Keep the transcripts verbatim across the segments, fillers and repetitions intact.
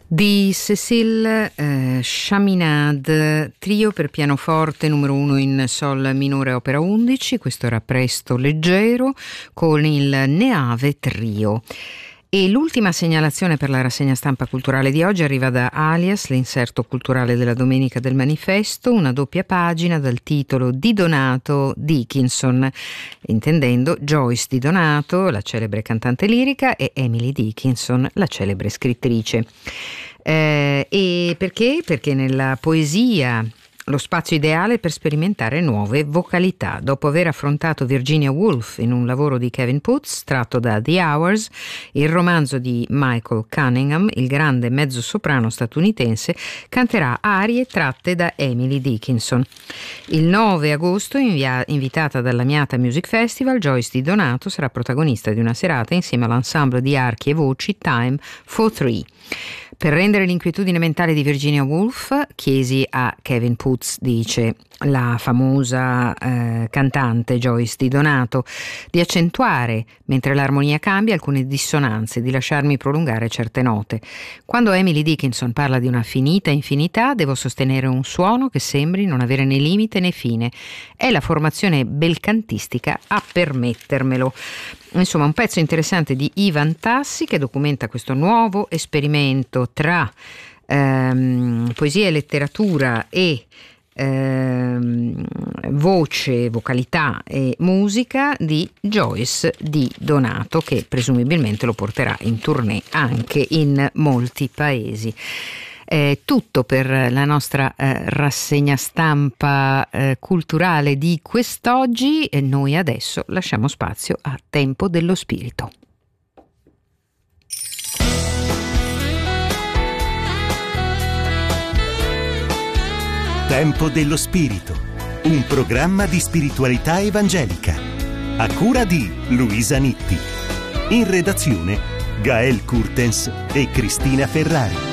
Di Cécile eh, Chaminade, trio per pianoforte numero uno in sol minore opera undici, questo era Presto leggero con il Neave Trio. E l'ultima segnalazione per la rassegna stampa culturale di oggi arriva da Alias, l'inserto culturale della domenica del Manifesto, una doppia pagina dal titolo Di Donato Dickinson, intendendo Joyce Di Donato, la celebre cantante lirica, e Emily Dickinson, la celebre scrittrice. Eh, e perché? Perché nella poesia lo spazio ideale per sperimentare nuove vocalità. Dopo aver affrontato Virginia Woolf in un lavoro di Kevin Putz tratto da The Hours, il romanzo di Michael Cunningham, il grande mezzosoprano statunitense canterà arie tratte da Emily Dickinson. Il nove agosto, invia- invitata dalla Miata Music Festival, Joyce Di Donato sarà protagonista di una serata insieme all'ensemble di archi e voci Time for Three. Per rendere l'inquietudine mentale di Virginia Woolf, chiesi a Kevin Putz, dice la famosa eh, cantante Joyce Di Donato, di accentuare, mentre l'armonia cambia, alcune dissonanze, di lasciarmi prolungare certe note. Quando Emily Dickinson parla di una finita infinità, devo sostenere un suono che sembri non avere né limite né fine. È la formazione belcantistica a permettermelo. Insomma, un pezzo interessante di Ivan Tassi che documenta questo nuovo esperimento tra ehm, poesia e letteratura e ehm, voce, vocalità e musica di Joyce Di Donato, che presumibilmente lo porterà in tournée anche in molti paesi. È tutto per la nostra eh, rassegna stampa eh, culturale di quest'oggi e noi adesso lasciamo spazio a Tempo dello Spirito. Tempo dello Spirito, un programma di spiritualità evangelica, a cura di Luisa Nitti. In redazione Gael Kurtens e Cristina Ferrari.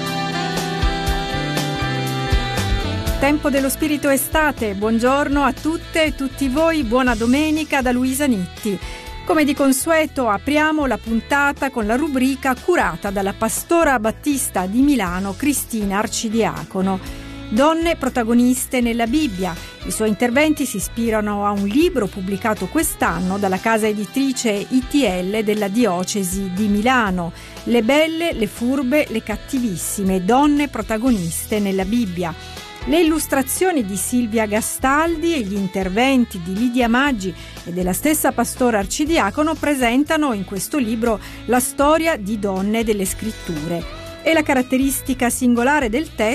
Tempo dello Spirito estate, buongiorno a tutte e tutti voi, buona domenica da Luisa Nitti. Come di consueto apriamo la puntata con la rubrica curata dalla pastora battista di Milano Cristina Arcidiacono. Donne protagoniste nella Bibbia. I suoi interventi si ispirano a un libro pubblicato quest'anno dalla casa editrice I T L della diocesi di Milano. Le belle, le furbe, le cattivissime, donne protagoniste nella Bibbia. Le illustrazioni di Silvia Gastaldi e gli interventi di Lidia Maggi e della stessa pastora Arcidiacono presentano in questo libro la storia di donne delle scritture. E la caratteristica singolare del testo